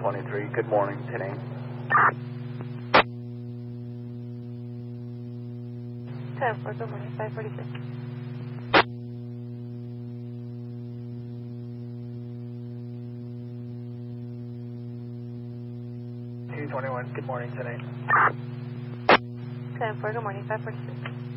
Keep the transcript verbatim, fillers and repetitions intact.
twenty-three, good morning, ten eight. ten four, good morning, five forty-six. two twenty-one, good morning, ten eight. ten four, good morning, five forty-six.